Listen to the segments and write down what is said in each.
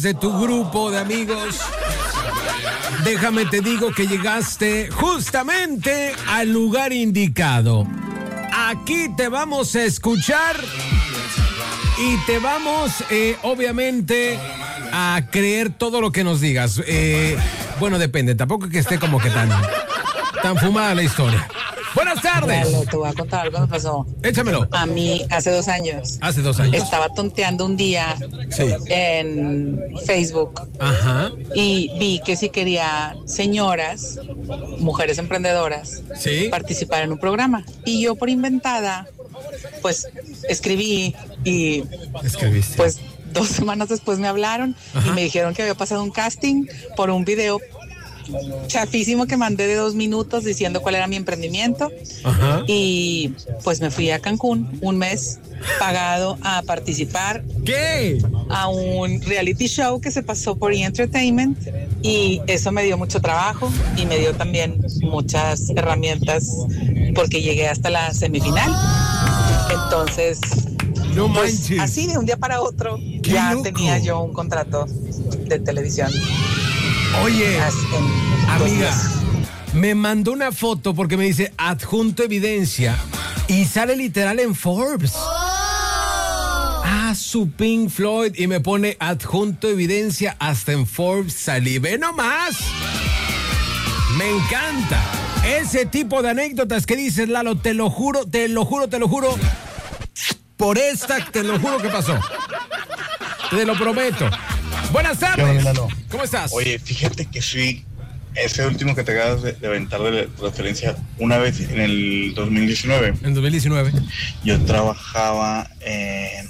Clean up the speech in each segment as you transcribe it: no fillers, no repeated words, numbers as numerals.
De tu grupo de amigos, déjame te digo que llegaste justamente al lugar indicado. Aquí te vamos a escuchar y te vamos, obviamente, a creer todo lo que nos digas. Bueno, depende, tampoco que esté como que tan fumada la historia. Buenas tardes. Lalo, te voy a contar algo que me pasó. Échamelo. A mí, hace 2 años. Hace 2 años. Estaba tonteando un día en Facebook. Ajá. Y vi que si quería señoras, mujeres emprendedoras, participar en un programa. Y yo por inventada, pues escribí y Escribiste. pues 2 semanas después me hablaron y me dijeron que había pasado un casting por un video chafísimo que mandé de 2 minutos diciendo cuál era mi emprendimiento. Ajá. Y pues me fui a Cancún 1 mes pagado a participar. ¿Qué? A un reality show que se pasó por E! Y eso me dio mucho trabajo y me dio también muchas herramientas porque llegué hasta la semifinal. Entonces, no pues manches. así de un día para otro ya loco. Tenía yo un contrato de televisión. Oye, amiga, me mandó una foto porque me dice adjunto evidencia y sale literal en Forbes. Su Pink Floyd y me pone adjunto evidencia hasta en Forbes. Salí, ve nomás. Me encanta ese tipo de anécdotas que dices, Lalo, te lo juro. Por esta, te lo juro que pasó. Te lo prometo. Buenas tardes. ¿Cómo estás? Oye, fíjate que sí, ese último que te acabas de aventar de referencia, una vez en el 2019. En 2019. Yo trabajaba en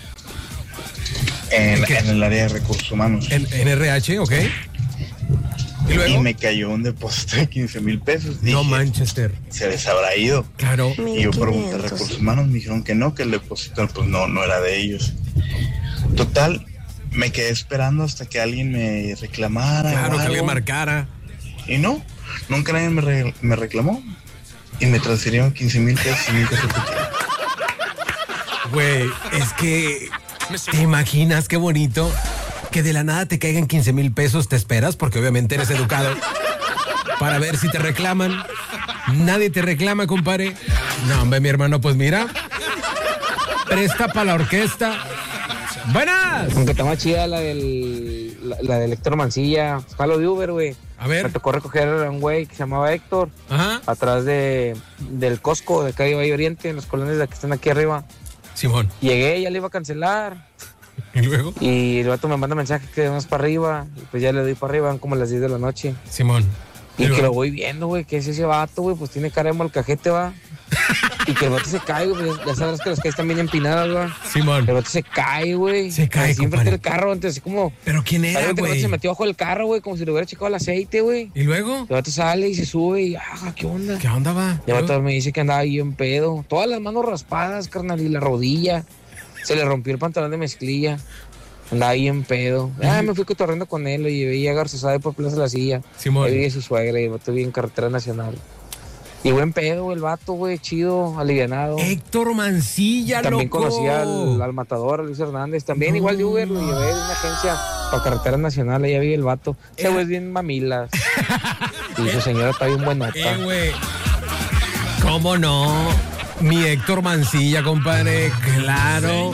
el área de recursos humanos. En RH, ok. ¿Y luego? Y me cayó un depósito de 15,000 pesos. Dije, no, Manchester. Se les habrá ido. Claro. Y yo pregunté a recursos humanos, me dijeron que no, que el depósito pues no era de ellos. Total, me quedé esperando hasta que alguien me reclamara. Claro, que alguien marcara. Y no, nunca nadie me reclamó. Y me transfirieron 15,000 pesos y nunca supe qué. Güey, es que ¿te imaginas qué bonito? Que de la nada te caigan 15,000 pesos, te esperas, porque obviamente eres educado, para ver si te reclaman. Nadie te reclama, compadre. No, hombre, mi hermano, pues mira, presta para la orquesta. ¡Buenas! Aunque está más chida la del Héctor Mancilla, palo de Uber, güey. A ver. Me tocó recoger a un güey que se llamaba Héctor. Ajá. Atrás del Costco de acá de Valle Oriente, en los colonias de que están aquí arriba. Simón. Llegué, ya le iba a cancelar. ¿Y luego? Y el vato me manda mensaje que más para arriba. Y pues ya le doy para arriba, van como las 10 de la noche. Simón. Y que lo voy viendo, güey, que es ese vato, güey, pues tiene cara de molcajete, va. Y que el vato se cae, güey, ya sabes que las calles están bien empinadas, va. Simón. El vato se cae, güey. Se cae, así enfrente del carro, antes así como... ¿Pero quién era, güey? El vato se metió bajo el carro, güey, como si le hubiera checado el aceite, güey. ¿Y luego? El vato sale y se sube y, ¿qué onda? ¿Qué onda, va? Y el vato me dice que andaba ahí en pedo. Todas las manos raspadas, carnal, y la rodilla. Se le rompió el pantalón de mezclilla. Andaba ahí en pedo. Me fui cotorreando con él, lo llevé a Garzazade por Plaza de la Silla. Simón. Ahí vi su suegra y el vato vi en carretera nacional. Y buen pedo, el vato, güey, chido, alivianado. Héctor Mancilla, también loco. Conocí al matador, a Luis Hernández. También igual de Uber, lo llevé de una agencia para carretera nacional. Allá vi el vato. Ese güey es bien mamilas. Y su señora está bien buenota. Güey. ¿Cómo no? Mi Héctor Mancilla, compadre, claro.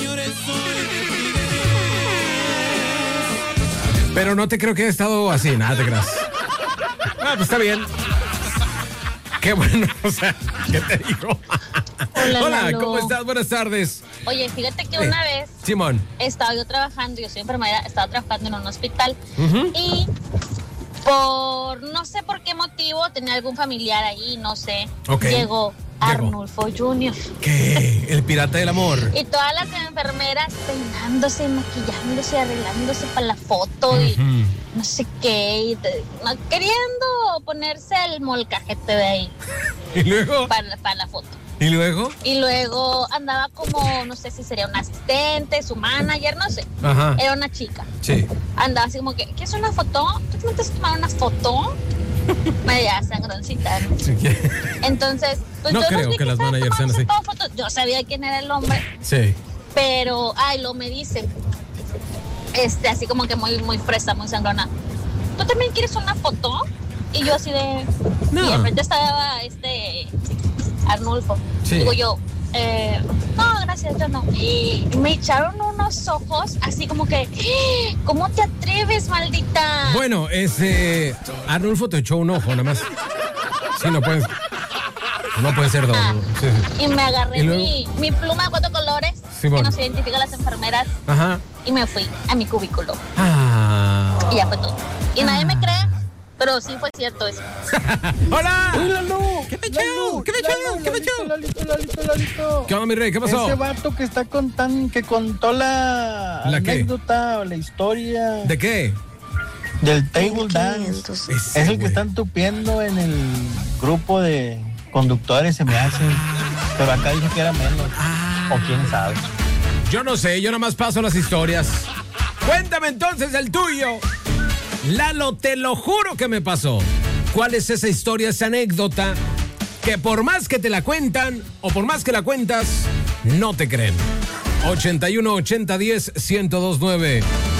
Pero no te creo que haya estado así, nada te creas. Pues está bien. Qué bueno, o sea, ¿qué te digo? Hola, ¿cómo estás? Buenas tardes. Oye, fíjate que una vez, Simón, estaba yo trabajando, yo soy enfermera, estaba trabajando en un hospital y por no sé por qué motivo tenía algún familiar ahí, no sé, llegó Arnulfo Jr. ¿Qué? El pirata del amor. Y todas las enfermeras peinándose, maquillándose, arreglándose para la foto y no sé qué, y queriendo ponerse el molcajete de ahí. ¿Y luego? Para la foto. ¿Y luego? Y luego andaba como, no sé si sería un asistente, su manager, no sé. Ajá. Era una chica. Sí. Andaba así como que, ¿qué es una foto? ¿Tú te metes a tomar una foto? Media sangroncita, ¿no? Sí. Entonces, pues no yo creo que las managers sean así. Yo sabía quién era el hombre. Sí. Pero, lo me dice, así como que muy, muy fresa, muy sangrona. ¿Tú también quieres una foto? Y yo así de... No. Y de repente estaba Arnulfo. Sí. Digo yo, no, gracias, yo no. Y me echaron unos ojos así como que, ¿cómo te atreves, maldita? Bueno, Arnulfo te echó un ojo nada más. Sí, no puede ser dos. Sí. Y me agarré mi pluma de 4 colores, sí, bueno, que nos identifica a las enfermeras. Ajá. Y me fui a mi cubículo. Y ya fue todo. Y nadie me cree, pero sí fue cierto eso. ¡Hola! ¡Uy, Lalo! ¿Qué me echó? Lalito. ¿Qué onda, mi rey? ¿Qué pasó? Ese vato que que contó la anécdota o la historia. ¿De qué? Del table dance. Es el que están tupiendo en el grupo de conductores, se me hace. Pero acá dice que era menos. O quién sabe. Yo no sé, yo nomás paso las historias. Cuéntame entonces el tuyo. Lalo, te lo juro que me pasó. ¿Cuál es esa historia, esa anécdota que por más que te la cuentan o por más que la cuentas, no te creen? 81 80 10 1029